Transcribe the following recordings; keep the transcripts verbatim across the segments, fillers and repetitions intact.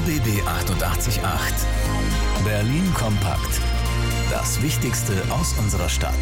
B B achtundachtzig Komma acht. Berlin kompakt. Das Wichtigste aus unserer Stadt.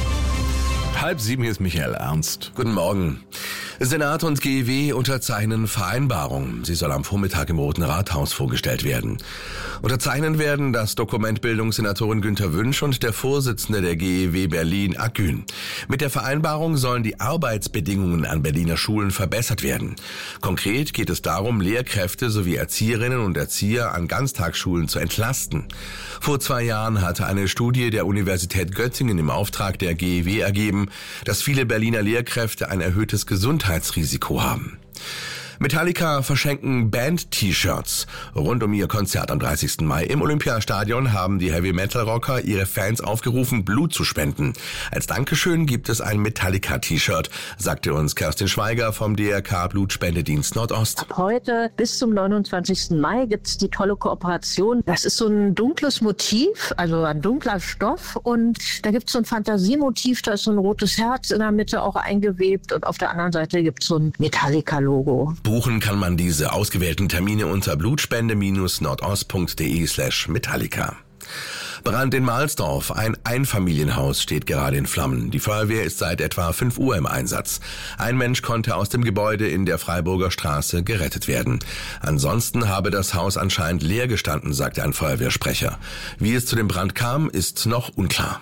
Halb sieben, hier ist Michael Ernst. Guten Morgen. Senat und G E W unterzeichnen Vereinbarung. Sie soll am Vormittag im Roten Rathaus vorgestellt werden. Unterzeichnen werden das Dokument Bildungssenatorin Günter Wünsch und der Vorsitzende der G E W Berlin, Akgün. Mit der Vereinbarung sollen die Arbeitsbedingungen an Berliner Schulen verbessert werden. Konkret geht es darum, Lehrkräfte sowie Erzieherinnen und Erzieher an Ganztagsschulen zu entlasten. Vor zwei Jahren hatte eine Studie der Universität Göttingen im Auftrag der G E W ergeben, dass viele Berliner Lehrkräfte ein erhöhtes Gesundheitsrisiko haben. Metallica verschenken Band-T-Shirts. Rund um ihr Konzert am dreißigsten Mai im Olympiastadion haben die Heavy-Metal-Rocker ihre Fans aufgerufen, Blut zu spenden. Als Dankeschön gibt es ein Metallica-T-Shirt, sagte uns Kerstin Schweiger vom D R K Blutspendedienst Nordost. Ab heute bis zum neunundzwanzigsten Mai gibt's die tolle Kooperation. Das ist so ein dunkles Motiv, also ein dunkler Stoff, und da gibt's so ein Fantasiemotiv, da ist so ein rotes Herz in der Mitte auch eingewebt und auf der anderen Seite gibt's so ein Metallica-Logo. Buchen kann man diese ausgewählten Termine unter blutspende-nordost.de slash Metallica. Brand in Mahlsdorf. Ein Einfamilienhaus steht gerade in Flammen. Die Feuerwehr ist seit etwa fünf Uhr im Einsatz. Ein Mensch konnte aus dem Gebäude in der Freiburger Straße gerettet werden. Ansonsten habe das Haus anscheinend leer gestanden, sagte ein Feuerwehrsprecher. Wie es zu dem Brand kam, ist noch unklar.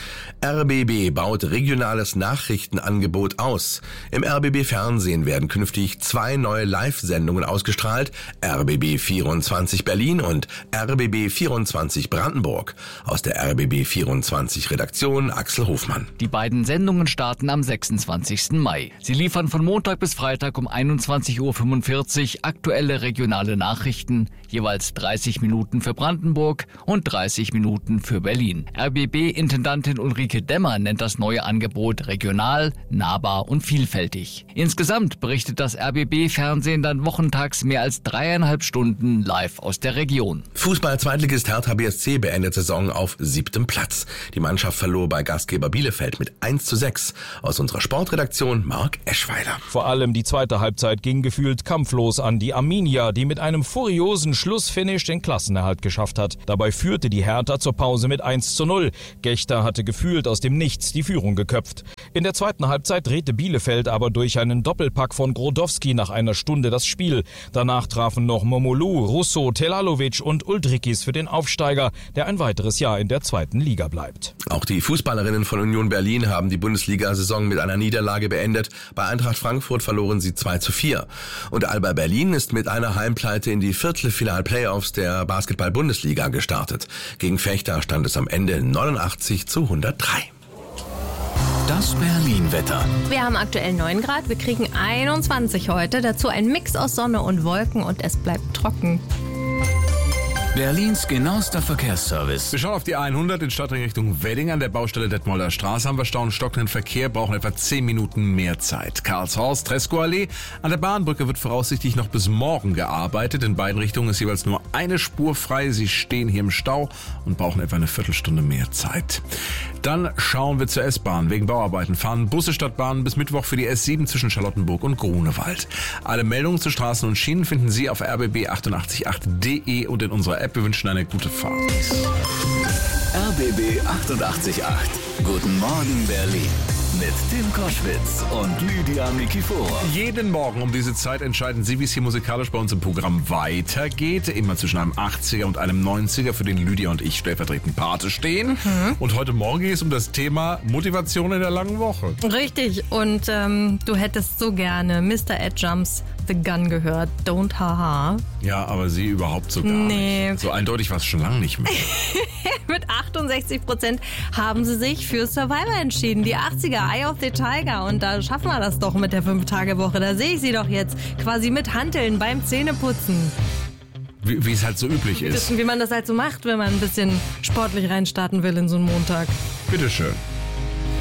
R B B baut regionales Nachrichtenangebot aus. Im R B B Fernsehen werden künftig zwei neue Live-Sendungen ausgestrahlt, R B B vierundzwanzig Berlin und R B B vierundzwanzig Brandenburg. Aus der R B B vierundzwanzig Redaktion Axel Hofmann. Die beiden Sendungen starten am sechsundzwanzigsten Mai. Sie liefern von Montag bis Freitag um einundzwanzig Uhr fünfundvierzig aktuelle regionale Nachrichten, jeweils dreißig Minuten für Brandenburg und dreißig Minuten für Berlin. R B B-Intendantin Ulrike Dämmer nennt das neue Angebot regional, nahbar und vielfältig. Insgesamt berichtet das R B B-Fernsehen dann wochentags mehr als dreieinhalb Stunden live aus der Region. Fußball-Zweitligist Hertha B S C beendet Saison auf siebtem Platz. Die Mannschaft verlor bei Gastgeber Bielefeld mit eins zu sechs. Aus unserer Sportredaktion Marc Eschweiler. Vor allem die zweite Halbzeit ging gefühlt kampflos an die Arminia, die mit einem furiosen Schlussfinish den Klassenerhalt geschafft hat. Dabei führte die Hertha zur Pause mit eins zu null. Gechter hatte gefühlt aus dem Nichts die Führung geköpft. In der zweiten Halbzeit drehte Bielefeld aber durch einen Doppelpack von Grodowski nach einer Stunde das Spiel. Danach trafen noch Momolu, Russo, Telalovic und Uldrikis für den Aufsteiger, der ein weiteres Jahr in der zweiten Liga bleibt. Auch die Fußballerinnen von Union Berlin haben die Bundesliga-Saison mit einer Niederlage beendet. Bei Eintracht Frankfurt verloren sie zwei zu vier. Und Alba Berlin ist mit einer Heimpleite in die Viertelfinal-Playoffs der Basketball-Bundesliga gestartet. Gegen Vechta stand es am Ende neunundachtzig zu hundertdrei. Das Berlin-Wetter. Wir haben aktuell neun Grad, wir kriegen einundzwanzig heute. Dazu ein Mix aus Sonne und Wolken und es bleibt trocken. Berlins genauester Verkehrsservice. Wir schauen auf die hundert in Stadtring Richtung Wedding. An der Baustelle Detmolder Straße haben wir Stau und stockenden Verkehr, brauchen etwa zehn Minuten mehr Zeit. Karlshorst, Treskow-Allee. An der Bahnbrücke wird voraussichtlich noch bis morgen gearbeitet. In beiden Richtungen ist jeweils nur eine Spur frei. Sie stehen hier im Stau und brauchen etwa eine Viertelstunde mehr Zeit. Dann schauen wir zur S-Bahn. Wegen Bauarbeiten fahren Busse statt Bahnen bis Mittwoch für die S sieben zwischen Charlottenburg und Grunewald. Alle Meldungen zu Straßen und Schienen finden Sie auf r b b achtundachtzig Punkt acht punkt de und in unserer App. Wir wünschen eine gute Fahrt. R B B achtundachtzig Komma acht. Guten Morgen Berlin. Mit Tim Koschwitz und Lydia Mikifor. Jeden Morgen um diese Zeit entscheiden Sie, wie es hier musikalisch bei uns im Programm weitergeht. Immer zwischen einem achtziger und einem neunziger, für den Lydia und ich stellvertretend Pate stehen. Mhm. Und heute Morgen geht es um das Thema Motivation in der langen Woche. Richtig. Und ähm, du hättest so gerne Mister Ed Jumps The Gun gehört. Don't haha. Ja, aber sie überhaupt so gar nee. nicht. So eindeutig war es schon lange nicht mehr. Mit achtundsechzig Prozent haben sie sich für Survivor entschieden. Die achtziger, Eye of the Tiger. Und da schaffen wir das doch mit der fünf Tage Woche. Da sehe ich sie doch jetzt quasi mit Hanteln beim Zähneputzen. Wie, wie es halt so üblich ist. Wissen, wie man das halt so macht, wenn man ein bisschen sportlich reinstarten will in so einen Montag. Bitteschön.